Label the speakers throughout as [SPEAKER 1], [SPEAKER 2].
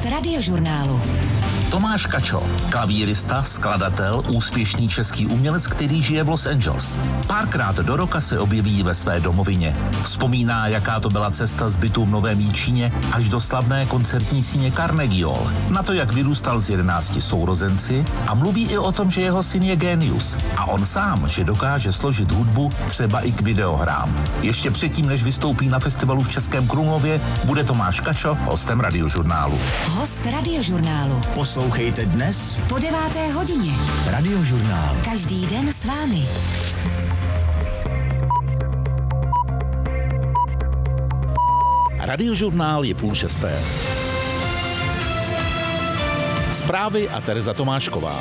[SPEAKER 1] Radiožurnálu.
[SPEAKER 2] Tomáš Kačo, klavírista, skladatel, úspěšný český umělec, který žije v Los Angeles. Párkrát do roka se objeví ve své domovině. Vzpomíná, jaká to byla cesta z bytu v Novém Jičíně až do slavné koncertní síně Carnegie Hall. Na to, jak vyrůstal s 11 sourozenci a mluví i o tom, že jeho syn je génius. A on sám, že dokáže složit hudbu třeba i k videohrám. Ještě předtím, než vystoupí na festivalu v Českém Krumlově, bude Tomáš Kačo hostem Radiožurnálu.
[SPEAKER 1] Host Radiožurnálu.
[SPEAKER 3] Poslouchejte dnes
[SPEAKER 1] Po 9. hodině.
[SPEAKER 3] Radiožurnál.
[SPEAKER 1] Každý den s vámi.
[SPEAKER 2] Radiožurnál je 5:30. Zprávy a Tereza Tomášková.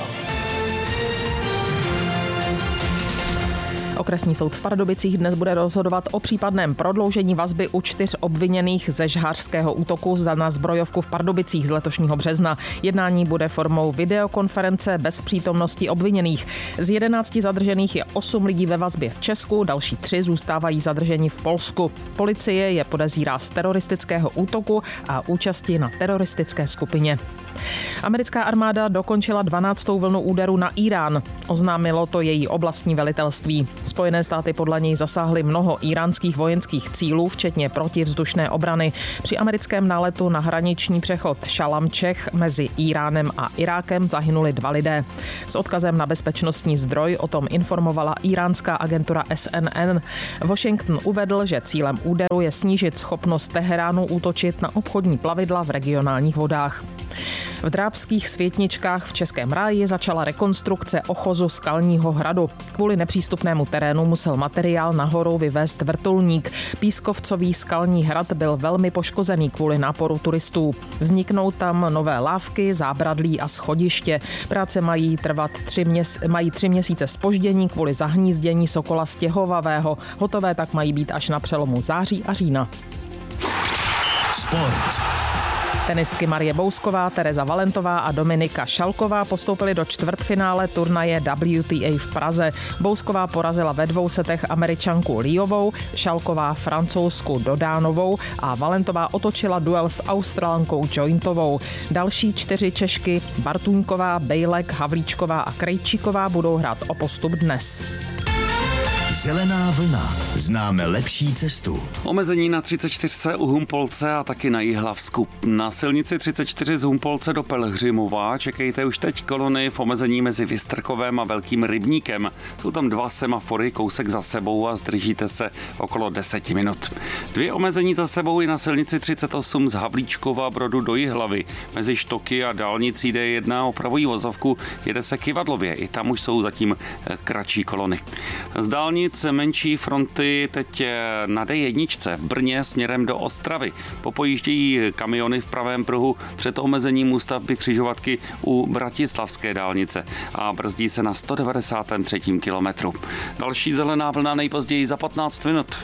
[SPEAKER 4] Okresní soud v Pardubicích dnes bude rozhodovat o případném prodloužení vazby u 4 obviněných ze žhářského útoku na zbrojovku v Pardubicích z letošního března. Jednání bude formou videokonference bez přítomnosti obviněných. Z 11 zadržených je 8 lidí ve vazbě v Česku, další 3 zůstávají zadrženi v Polsku. Policie je podezírá z teroristického útoku a účasti na teroristické skupině. Americká armáda dokončila 12. vlnu úderu na Irán. Oznámilo to její oblastní velitelství. Spojené státy podle něj zasáhly mnoho íránských vojenských cílů, včetně protivzdušné obrany. Při americkém náletu na hraniční přechod Šalamčech mezi Iránem a Irákem zahynuli 2 lidé. S odkazem na bezpečnostní zdroj o tom informovala iránská agentura SNN. Washington uvedl, že cílem úderu je snížit schopnost Teheránu útočit na obchodní plavidla v regionálních vodách. V Drábských Světničkách v Českém Ráji začala rekonstrukce ochozu Skalního hradu. Kvůli nepřístupnému terénu musel materiál nahoru vyvést vrtulník. Pískovcový Skalní hrad byl velmi poškozený kvůli náporu turistů. Vzniknou tam nové lávky, zábradlí a schodiště. Práce mají trvat 3 měsíce zpoždění kvůli zahnízdění sokola stěhovavého. Hotové tak mají být až na přelomu září a října.
[SPEAKER 3] Sport.
[SPEAKER 4] Tenistky Marie Bousková, Tereza Valentová a Dominika Šalková postoupily do čtvrtfinále turnaje WTA v Praze. Bousková porazila ve 2 setech Američanku Liovou, Šalková Francouzsku Dodánovou a Valentová otočila duel s Australankou Jointovou. Další 4 Češky Bartuňková, Bejlek, Havlíčková a Krejčíková budou hrát o postup dnes.
[SPEAKER 3] Zelená vlna. Známe lepší cestu.
[SPEAKER 5] Omezení na 34 u Humpolce a taky na Jihlavsku. Na silnici 34 z Humpolce do Pelhřimova čekejte už teď kolony v omezení mezi Vystrkovem a Velkým Rybníkem. Jsou tam 2 semafory kousek za sebou a zdržíte se okolo 10 minut. 2 omezení za sebou i na silnici 38 z Havlíčkova Brodu do Jihlavy. Mezi Štoky a dálnicí D1 opravují vozovku, jede se k Ivadlově. I tam už jsou zatím kratší kolony. Z dálnic menší fronty teď na D1 v Brně směrem do Ostravy. Popojíždějí kamiony v pravém pruhu před omezením ústavby křižovatky u Bratislavské dálnice a brzdí se na 193. kilometru. Další zelená vlna nejpozději za 15 minut.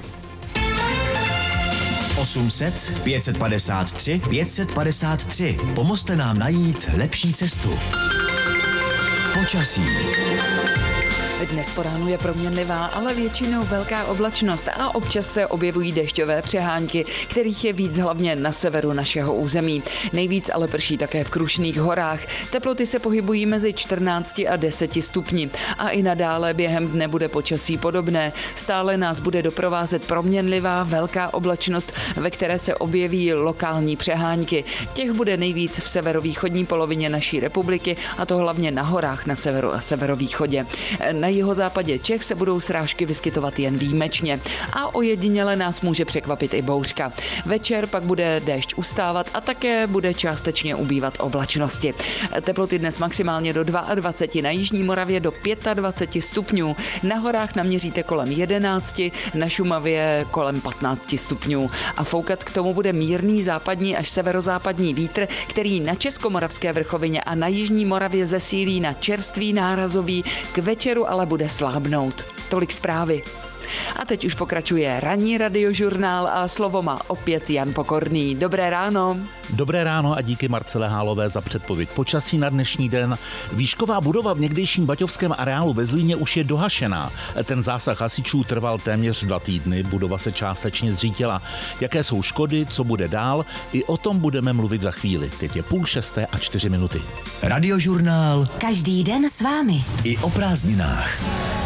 [SPEAKER 3] 800 553 553. Pomozte nám najít lepší cestu. Počasí.
[SPEAKER 6] Dnes po ránu je proměnlivá, ale většinou velká oblačnost a občas se objevují dešťové přehánky, kterých je víc hlavně na severu našeho území. Nejvíc ale prší také v Krušných horách. Teploty se pohybují mezi 14 a 10 stupni a i nadále během dne bude počasí podobné. Stále nás bude doprovázet proměnlivá velká oblačnost, ve které se objeví lokální přehánky. Těch bude nejvíc v severovýchodní polovině naší republiky, a to hlavně na horách na severu a severovýchodě. Na jihozápadě Čech se budou srážky vyskytovat jen výjimečně a ojediněle nás může překvapit i bouřka. Večer pak bude déšť ustávat a také bude částečně ubývat oblačnosti. Teploty dnes maximálně do 22, na jižní Moravě do 25 stupňů, na horách naměříte kolem 11, na Šumavě kolem 15 stupňů a foukat k tomu bude mírný západní až severozápadní vítr, který na Českomoravské vrchovině a na jižní Moravě zesílí na čerstvý nárazový, k večeru ale bude slábnout. Tolik zprávy. A teď už pokračuje ranní Radiožurnál a slovo má opět Jan Pokorný. Dobré ráno.
[SPEAKER 2] Dobré ráno a díky Marcele Hálové za předpověď počasí na dnešní den. Výšková budova v někdejším baťovském areálu ve Zlíně už je dohašená. Ten zásah hasičů trval téměř 2 týdny, budova se částečně zřítila. Jaké jsou škody, co bude dál, i o tom budeme mluvit za chvíli. Teď je 5:30 a 4 minuty.
[SPEAKER 3] Radiožurnál.
[SPEAKER 1] Každý den s vámi.
[SPEAKER 3] I o prázdninách.